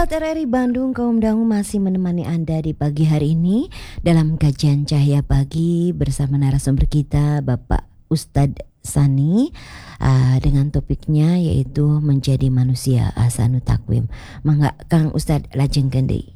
RRI Bandung, kaum dangu masih menemani Anda di pagi hari ini dalam kajian Cahaya Pagi bersama narasumber kita Bapak Ustadz Sani dengan topiknya yaitu menjadi manusia ahsanu takwim. Mangga Kang Ustadz lajengkeun deui.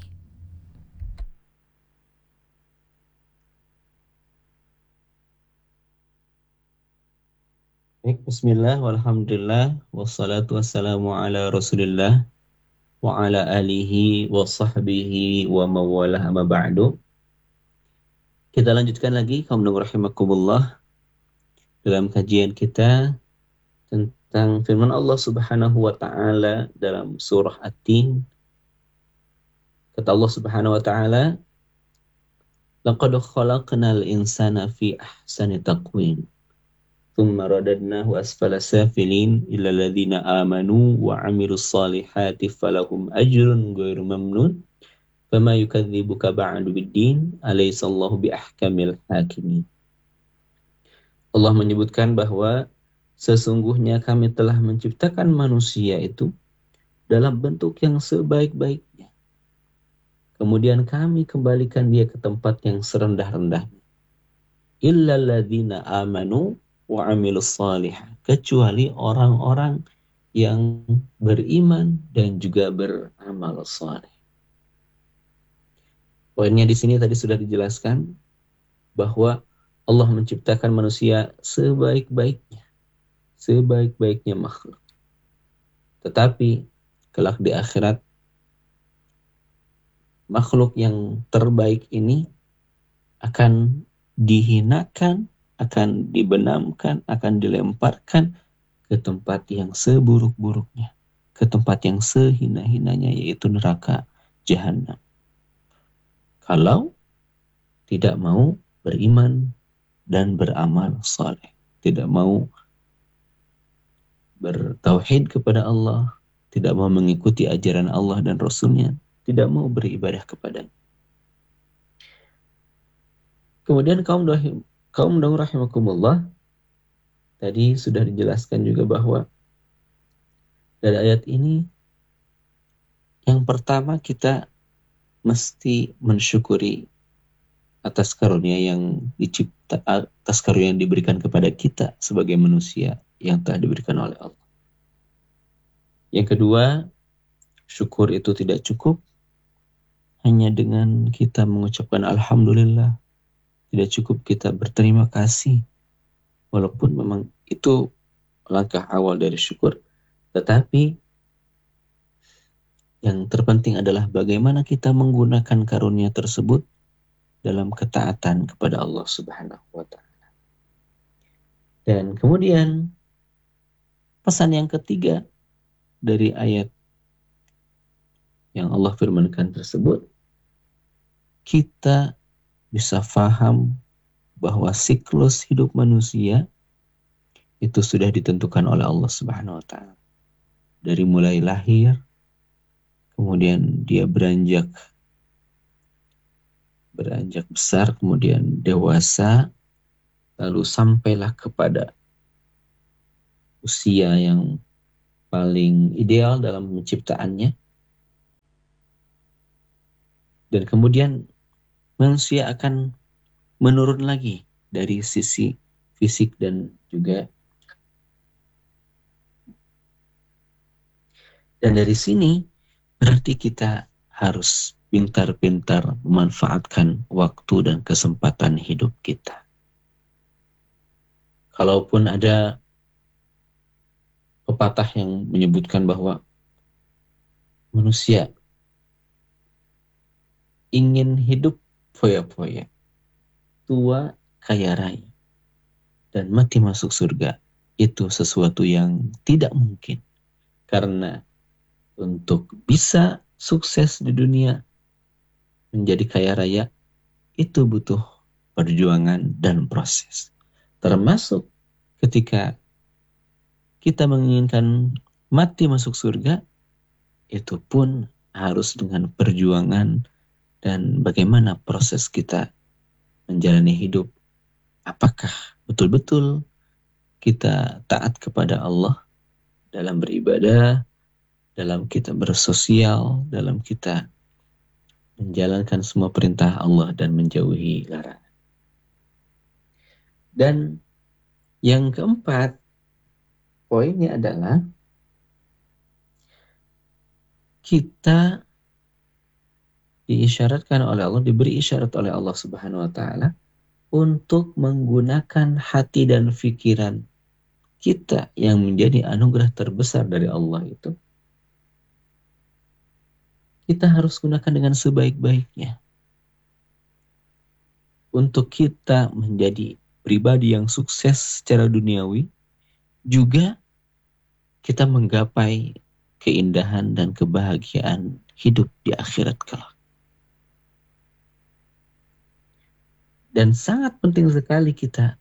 Baik, bismillah, walhamdulillah, wassalatu wassalamu ala rasulillah, wa ala alihi wa sahbihi wa mawalah amma ba'du. Kita lanjutkan lagi, kaum dengar rahimakumullah, dalam kajian kita tentang firman Allah subhanahu wa ta'ala dalam surah At-Tin. Kata Allah subhanahu wa ta'ala, laqad khalaqnal insana fi ahsani taqwim. ثم رددناه أسفل سافلين إلا الذين آمنوا وعملوا الصالحات فلهم أجر غير ممنون فما يكذبك بعد بالدين أليس الله بأحكم الحاكمين. Allah menyebutkan bahwa sesungguhnya kami telah menciptakan manusia itu dalam bentuk yang sebaik-baiknya. Kemudian kami kembalikan dia ke tempat yang serendah-rendahnya. Illa alladzina amanu wa amilus salihah, kecuali orang-orang yang beriman dan juga beramal saleh. Poinnya di sini tadi sudah dijelaskan bahwa Allah menciptakan manusia sebaik-baiknya makhluk. Tetapi kelak di akhirat makhluk yang terbaik ini akan dihinakan, akan dibenamkan, akan dilemparkan ke tempat yang seburuk-buruknya, ke tempat yang sehina-hinanya, yaitu neraka jahanam. Kalau tidak mau beriman dan beramal saleh, tidak mau bertauhid kepada Allah, tidak mau mengikuti ajaran Allah dan Rasulnya, tidak mau beribadah kepadanya. Kemudian kaum dahulu rahimakumullah, tadi sudah dijelaskan juga bahwa dari ayat ini yang pertama kita mesti mensyukuri atas karunia yang atas karunia yang diberikan kepada kita sebagai manusia yang telah diberikan oleh Allah. Yang kedua, syukur itu tidak cukup hanya dengan kita mengucapkan alhamdulillah. Tidak cukup kita berterima kasih, walaupun memang itu langkah awal dari syukur. Tetapi yang terpenting adalah bagaimana kita menggunakan karunia tersebut dalam ketaatan kepada Allah subhanahu wa ta'ala. Dan kemudian pesan yang ketiga dari ayat yang Allah firmankan tersebut, kita bisa faham bahwa siklus hidup manusia itu sudah ditentukan oleh Allah Subhanahu wa taala. Dari mulai lahir, kemudian dia beranjak besar, kemudian dewasa, lalu sampailah kepada usia yang paling ideal dalam penciptaannya. Dan kemudian manusia akan menurun lagi dari sisi fisik dan dari sini berarti kita harus pintar-pintar memanfaatkan waktu dan kesempatan hidup kita. Kalaupun ada pepatah yang menyebutkan bahwa manusia ingin hidup foya-foya, tua kaya raya, dan mati masuk surga, itu sesuatu yang tidak mungkin. Karena untuk bisa sukses di dunia, menjadi kaya raya, itu butuh perjuangan dan proses. Termasuk ketika kita menginginkan mati masuk surga, itu pun harus dengan perjuangan dan bagaimana proses kita menjalani hidup. Apakah betul-betul kita taat kepada Allah dalam beribadah, dalam kita bersosial, dalam kita menjalankan semua perintah Allah dan menjauhi larangan. Dan yang keempat, poinnya adalah kita diisyaratkan oleh Allah, diberi isyarat oleh Allah Subhanahu wa taala untuk menggunakan hati dan pikiran kita yang menjadi anugerah terbesar dari Allah itu. Kita harus gunakan dengan sebaik-baiknya untuk kita menjadi pribadi yang sukses secara duniawi, juga kita menggapai keindahan dan kebahagiaan hidup di akhirat kelak. Dan sangat penting sekali kita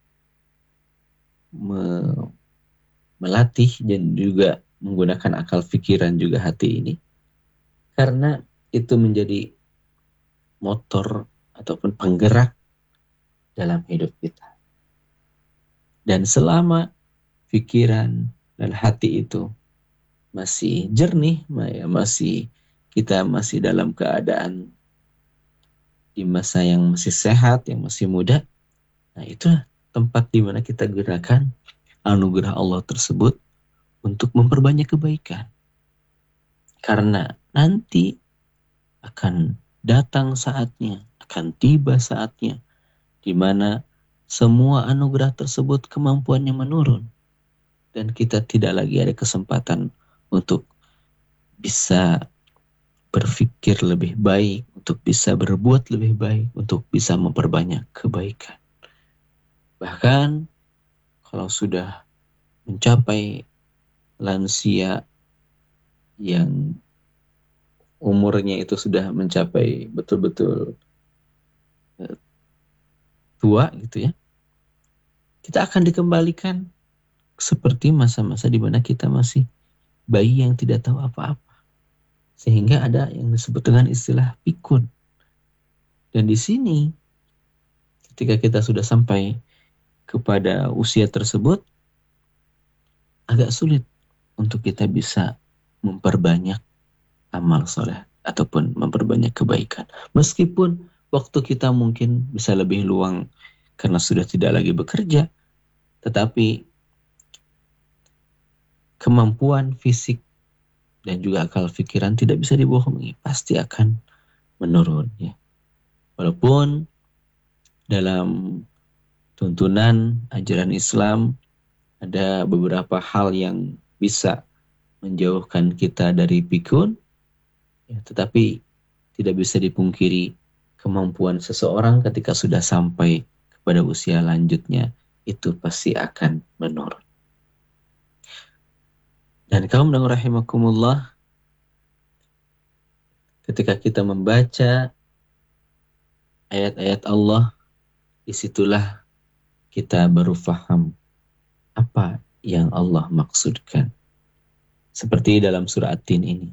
melatih dan juga menggunakan akal pikiran juga hati ini, karena itu menjadi motor ataupun penggerak dalam hidup kita. Dan selama pikiran dan hati itu masih jernih, kita masih dalam keadaan di masa yang masih sehat, yang masih muda, nah itulah tempat di mana kita gunakan anugerah Allah tersebut untuk memperbanyak kebaikan. Karena nanti akan datang saatnya, akan tiba saatnya di mana semua anugerah tersebut kemampuannya menurun dan kita tidak lagi ada kesempatan untuk bisa berpikir lebih baik, untuk bisa berbuat lebih baik, untuk bisa memperbanyak kebaikan. Bahkan kalau sudah mencapai lansia yang umurnya itu sudah mencapai betul-betul tua gitu ya, kita akan dikembalikan seperti masa-masa di mana kita masih bayi yang tidak tahu apa-apa. Sehingga ada yang disebut dengan istilah pikun. Dan di sini, ketika kita sudah sampai kepada usia tersebut, agak sulit untuk kita bisa memperbanyak amal soleh ataupun memperbanyak kebaikan. Meskipun waktu kita mungkin bisa lebih luang karena sudah tidak lagi bekerja, tetapi kemampuan fisik dan juga akal pikiran tidak bisa dibohongi, pasti akan menurun ya. Walaupun dalam tuntunan ajaran Islam ada beberapa hal yang bisa menjauhkan kita dari pikun, ya, tetapi tidak bisa dipungkiri kemampuan seseorang ketika sudah sampai kepada usia lanjutnya itu pasti akan menurun. Dan kaum dan rahimakumullah, ketika kita membaca ayat-ayat Allah, disitulah kita baru faham apa yang Allah maksudkan. Seperti dalam surah At-Tin ini.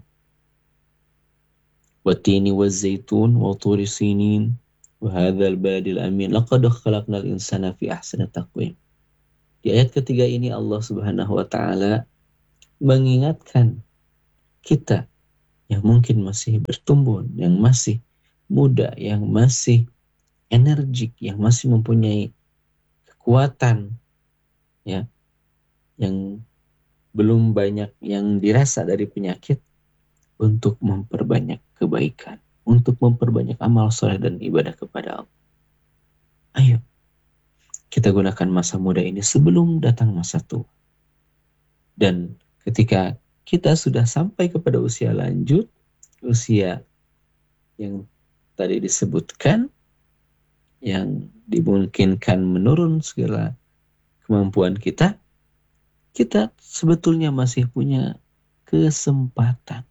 Wat-tini waz-zaitun wa turi sinin wa hadzal baladil amin laqad khalaqnal insana fi ahsani taqwim. Di ayat ketiga ini Allah Subhanahu wa taala mengingatkan kita yang mungkin masih bertumbuh, yang masih muda, yang masih energik, yang masih mempunyai kekuatan, ya, yang belum banyak yang dirasa dari penyakit, untuk memperbanyak kebaikan, untuk memperbanyak amal soleh dan ibadah kepada Allah. Ayo, kita gunakan masa muda ini sebelum datang masa tua. Dan ketika kita sudah sampai kepada usia lanjut, usia yang tadi disebutkan, yang dimungkinkan menurun segala kemampuan kita, kita sebetulnya masih punya kesempatan.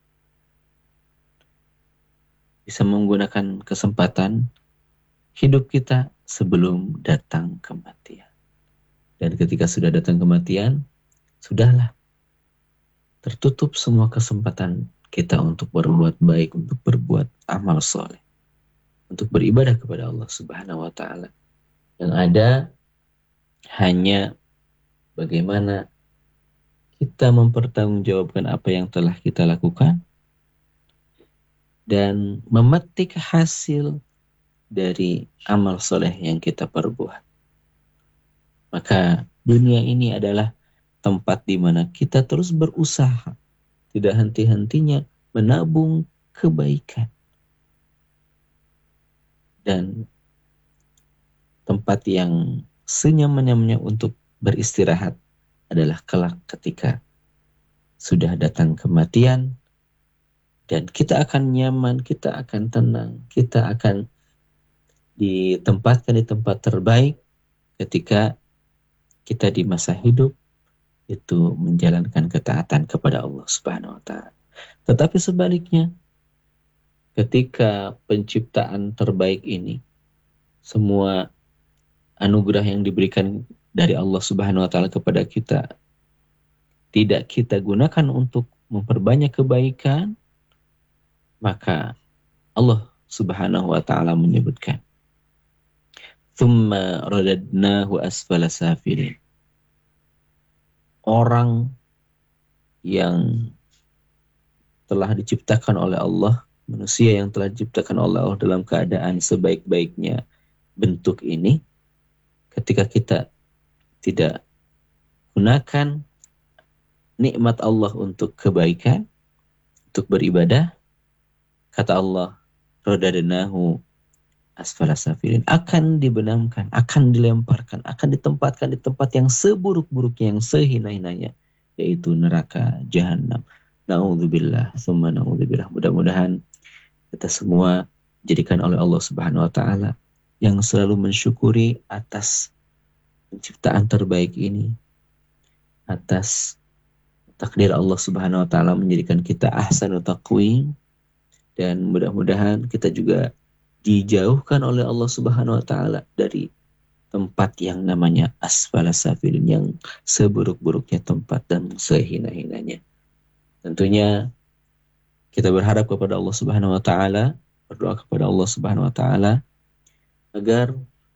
Bisa menggunakan kesempatan hidup kita sebelum datang kematian. Dan ketika sudah datang kematian, sudahlah. Tertutup semua kesempatan kita untuk berbuat baik, untuk berbuat amal soleh, untuk beribadah kepada Allah Subhanahu wa taala. Yang ada hanya bagaimana kita mempertanggungjawabkan apa yang telah kita lakukan dan memetik hasil dari amal soleh yang kita perbuat. Maka dunia ini adalah tempat di mana kita terus berusaha, tidak henti-hentinya menabung kebaikan. Dan tempat yang senyaman-nyamannya untuk beristirahat adalah kelak ketika sudah datang kematian dan kita akan nyaman, kita akan tenang, kita akan ditempatkan di tempat terbaik ketika kita di masa hidup itu menjalankan ketaatan kepada Allah Subhanahu wa taala. Tetapi sebaliknya, ketika penciptaan terbaik ini, semua anugerah yang diberikan dari Allah Subhanahu wa taala kepada kita tidak kita gunakan untuk memperbanyak kebaikan, maka Allah Subhanahu wa taala menyebutkan, "Tsumma radadnahu asfala safilin." Orang yang telah diciptakan oleh Allah, manusia yang telah diciptakan oleh Allah dalam keadaan sebaik-baiknya bentuk ini, ketika kita tidak gunakan nikmat Allah untuk kebaikan, untuk beribadah, kata Allah, radadnahu asfala safilin, akan dibenamkan, akan dilemparkan, akan ditempatkan di tempat yang seburuk-buruknya, yang sehina-hinanya, yaitu neraka jahanam. Na'udzubillah, summa na'udzubillah. Mudah-mudahan kita semua dijadikan oleh Allah Subhanahu wa taala yang selalu mensyukuri atas penciptaan terbaik ini, atas takdir Allah Subhanahu wa taala menjadikan kita ahsanut taqwim, dan mudah-mudahan kita juga dijauhkan oleh Allah Subhanahu wa taala dari tempat yang namanya asfala safilin, yang seburuk-buruknya tempat dan sehina-hinanya. Tentunya kita berharap kepada Allah Subhanahu wa taala, berdoa kepada Allah Subhanahu wa taala agar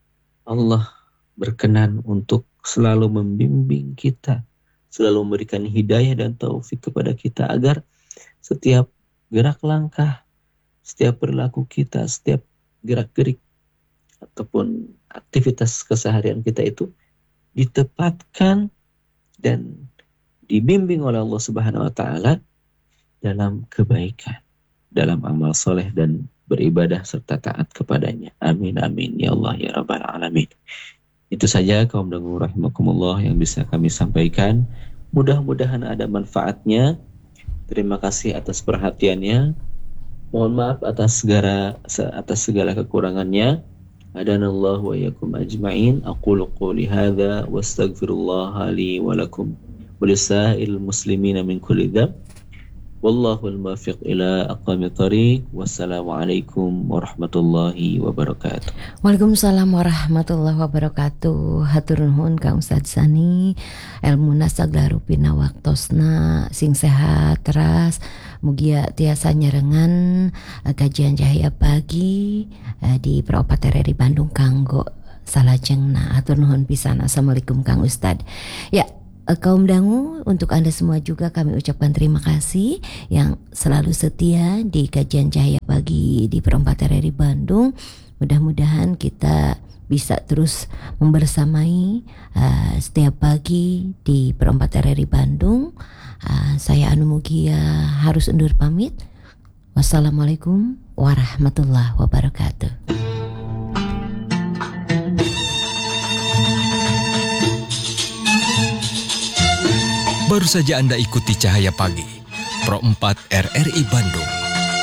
Allah berkenan untuk selalu membimbing kita, selalu memberikan hidayah dan taufik kepada kita, agar setiap gerak langkah, setiap perilaku kita, setiap gerak-gerik ataupun aktivitas keseharian kita itu ditempatkan dan dibimbing oleh Allah Subhanahu wa taala dalam kebaikan, dalam amal soleh dan beribadah serta taat kepadanya. Amin amin ya Allah ya rabbal alamin. Itu saja kaum dangu rahimakumullah yang bisa kami sampaikan. Mudah-mudahan ada manfaatnya. Terima kasih atas perhatiannya. Mohon maaf atas segala kekurangannya. Adanallahu wa iyyakum ajma'in. Aqulu qouli hadza wa astaghfirullah li wa lakum wa lisa'il muslimina min kulli dzamb. Wallahul muwaffiq ila aqwamit thoriq. Wassalamualaikum warahmatullahi wabarakatuh. Waalaikumsalam warahmatullahi wabarakatuh. Hatur nuhun Kang Ustadz Sani, elmuna saglaru pina waktosna sing sehat teras. Mugia tiasa nyerengan kajian Cahaya Pagi di Pro4 RRI Bandung kanggo salajengna. Hatur nuhun pisan. Assalamualaikum Kang Ustadz. Ya, kaum dangu, untuk Anda semua juga kami ucapkan terima kasih yang selalu setia di kajian Cahaya Pagi di Pro4 RRI Bandung. Mudah-mudahan kita bisa terus membersamai setiap pagi di Pro4 RRI Bandung. Saya Anu Mugia harus undur pamit. Wassalamualaikum warahmatullahi wabarakatuh. Baru saja Anda ikuti Cahaya Pagi, Pro4 RRI Bandung.